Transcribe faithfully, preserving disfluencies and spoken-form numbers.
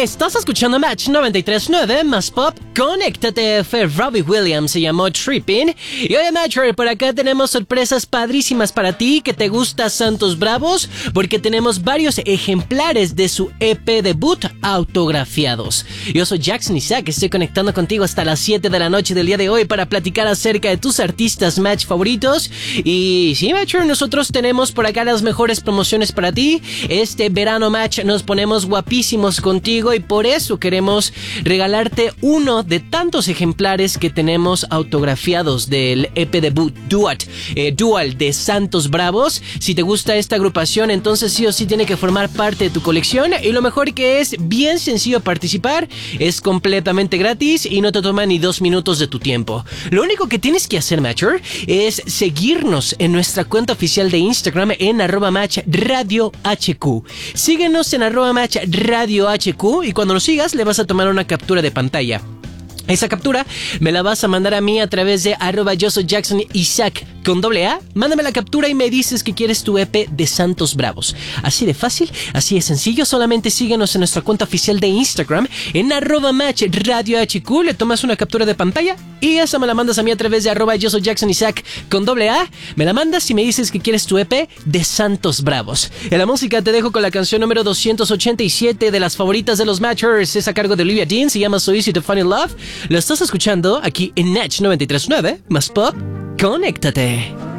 Estás escuchando Match noventa y tres punto nueve más Pop. Conéctate. Fue Robbie Williams, se llamó Tripping. Y oye, Matcher, por acá tenemos sorpresas padrísimas para ti. ¿Que te gusta Santos Bravos? Porque tenemos varios ejemplares de su E P debut autografiados. Yo soy Jackson Isaac, estoy conectando contigo hasta las siete de la noche del día de hoy para platicar acerca de tus artistas Match favoritos. Y sí, Matcher, nosotros tenemos por acá las mejores promociones para ti. Este verano, Match, nos ponemos guapísimos contigo y por eso queremos regalarte uno de tantos ejemplares que tenemos autografiados del E P debut Dual, eh, Dual de Santos Bravos. Si te gusta esta agrupación, entonces sí o sí tiene que formar parte de tu colección, y lo mejor que es bien sencillo participar, es completamente gratis y no te toma ni dos minutos de tu tiempo. Lo único que tienes que hacer, Matcher, es seguirnos en nuestra cuenta oficial de Instagram en arroba match radio hq. Síguenos en arroba match radio hq y cuando nos sigas le vas a tomar una captura de pantalla. Esa captura me la vas a mandar a mí a través de arroba yo soy Jackson Isaac con doble A. Mándame la captura y me dices que quieres tu E P de Santos Bravos. Así de fácil, así de sencillo. Solamente síguenos en nuestra cuenta oficial de Instagram en arroba match radio hq. Le tomas una captura de pantalla y esa me la mandas a mí a través de arroba yo soy Jackson Isaac con doble A. Me la mandas y me dices que quieres tu E P de Santos Bravos. En la música te dejo con la canción número doscientos ochenta y siete de las favoritas de los Matchers. Es a cargo de Olivia Dean, se llama So Easy to Fall in Love. Lo estás escuchando aquí en Match noventa y tres punto nueve más Pop. Conéctate.